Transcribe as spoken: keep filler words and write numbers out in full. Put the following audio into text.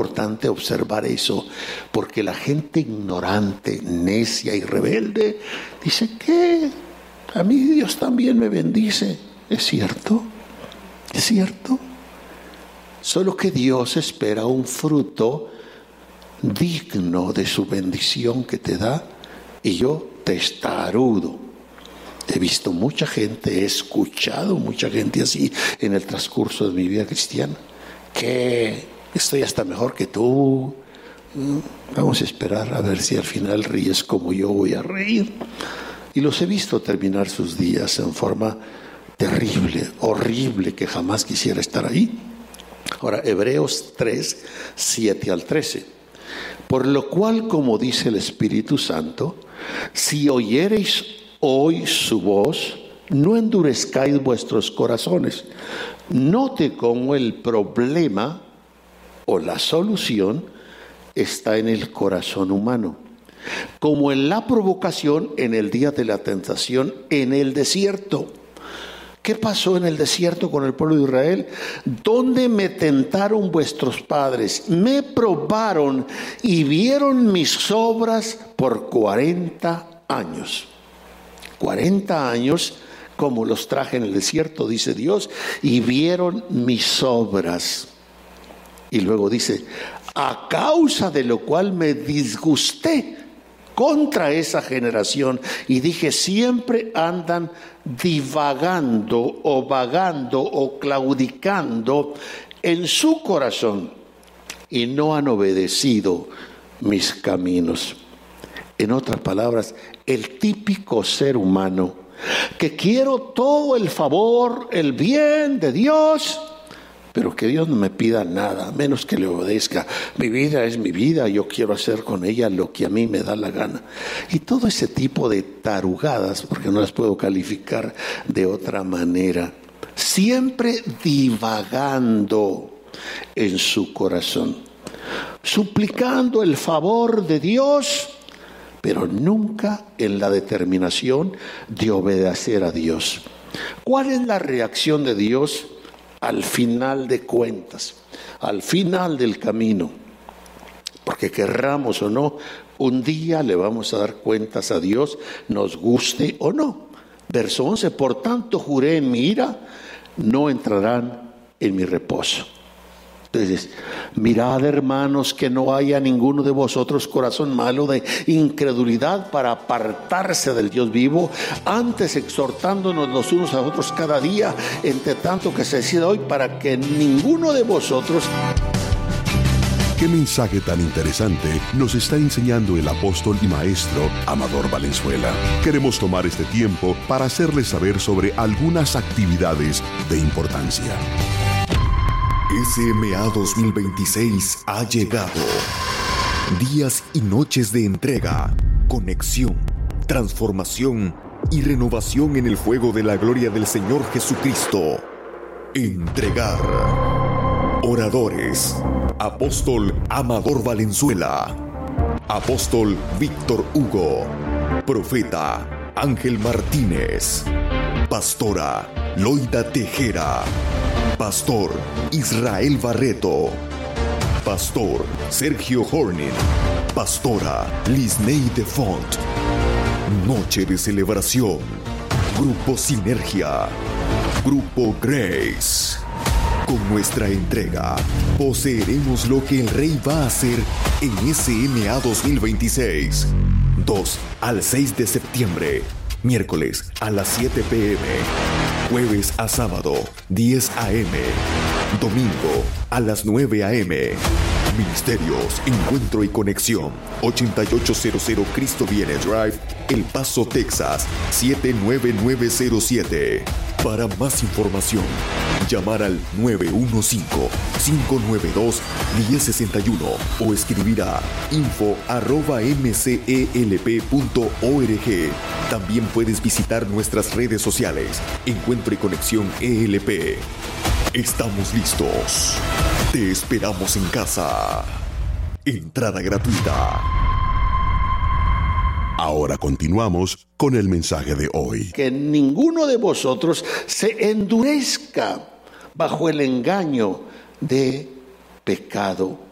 importante observar eso, porque la gente ignorante, necia y rebelde dice que a mí Dios también me bendice. ¿Es cierto? ¿Es cierto? Solo que Dios espera un fruto digno de su bendición que te da, y yo testarudo. He visto mucha gente, he escuchado mucha gente así en el transcurso de mi vida cristiana, que estoy hasta mejor que tú. Vamos a esperar a ver si al final ríes como yo voy a reír. Y los he visto terminar sus días en forma terrible, horrible, que jamás quisiera estar ahí. Ahora, Hebreos tres, siete al trece. Por lo cual, como dice el Espíritu Santo, si oyereis hoy su voz, no endurezcáis vuestros corazones. Note cómo el problema o la solución está en el corazón humano. Como en la provocación en el día de la tentación en el desierto. ¿Qué pasó en el desierto con el pueblo de Israel? ¿Dónde me tentaron vuestros padres? Me probaron y vieron mis obras por cuarenta años. cuarenta años como los traje en el desierto, dice Dios, y vieron mis obras. Y luego dice, a causa de lo cual me disgusté contra esa generación y dije, siempre andan divagando o vagando o claudicando en su corazón y no han obedecido mis caminos. En otras palabras, el típico ser humano que quiero todo el favor, el bien de Dios, pero que Dios no me pida nada, menos que le obedezca. Mi vida es mi vida, yo quiero hacer con ella lo que a mí me da la gana. Y todo ese tipo de tarugadas, porque no las puedo calificar de otra manera, siempre divagando en su corazón, suplicando el favor de Dios, pero nunca en la determinación de obedecer a Dios. ¿Cuál es la reacción de Dios al final de cuentas, al final del camino? Porque querramos o no, un día le vamos a dar cuentas a Dios, nos guste o no. Verso once, por tanto juré en mi ira, no entrarán en mi reposo. Entonces, mirad, hermanos, que no haya ninguno de vosotros corazón malo de incredulidad para apartarse del Dios vivo, antes exhortándonos los unos a otros cada día, entre tanto que se decida hoy, para que ninguno de vosotros... Qué mensaje tan interesante nos está enseñando el apóstol y maestro Amador Valenzuela. Queremos tomar este tiempo para hacerles saber sobre algunas actividades de importancia. S M A dos mil veintiséis ha llegado. Días y noches de entrega, conexión, transformación y renovación en el fuego de la gloria del Señor Jesucristo. Entregar. Oradores: Apóstol Amador Valenzuela, Apóstol Víctor Hugo, Profeta Ángel Martínez, Pastora Loida Tejera, Pastor Israel Barreto, Pastor Sergio Hornin, Pastora Lisney de Font. Noche de celebración. Grupo Sinergia, Grupo Grace. Con nuestra entrega, poseeremos lo que el Rey va a hacer en S M A dos mil veintiséis. dos al seis de septiembre. Miércoles a las siete p m Jueves a sábado, diez a m Domingo a las nueve a m Ministerios, Encuentro y Conexión, ochenta y ocho cero cero Cristo Viene Drive, El Paso, Texas, siete nueve nueve cero siete. Para más información, llamar al nueve uno cinco, cinco nueve dos, uno cero seis uno o escribir a info arroba m c e l p punto org. También puedes visitar nuestras redes sociales, Encuentro y Conexión E L P. Estamos listos. Te esperamos en casa. Entrada gratuita. Ahora continuamos con el mensaje de hoy. Que ninguno de vosotros se endurezca bajo el engaño de pecado.